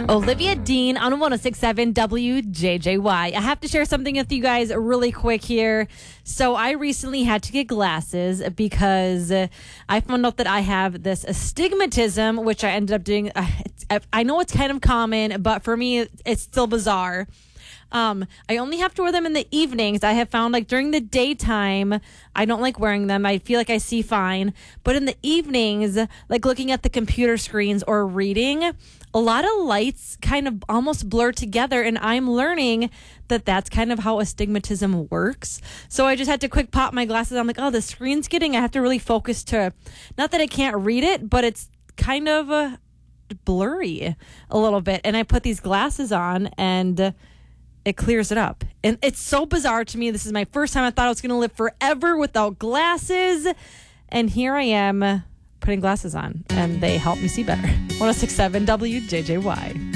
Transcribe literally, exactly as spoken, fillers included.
Olivia Dean on one oh six point seven W J J Y. I have to share something with you guys really quick here. So I recently had to get glasses because I found out that I have this astigmatism, which I ended up doing. I know it's kind of common, but for me, it's still bizarre. Um, I only have to wear them in the evenings. I have found like during the daytime, I don't like wearing them. I feel like I see fine. But in the evenings, like looking at the computer screens or reading, a lot of lights kind of almost blur together. And I'm learning that that's kind of how astigmatism works. So I just had to quick pop my glasses. I'm like, oh, the screen's getting, I have to really focus to, not that I can't read it, but it's kind of uh, blurry a little bit. And I put these glasses on and uh, it clears it up. And it's so bizarre to me. This is my first time. I thought I was going to live forever without glasses. And here I am putting glasses on, and they help me see better. one oh six point seven W J J Y.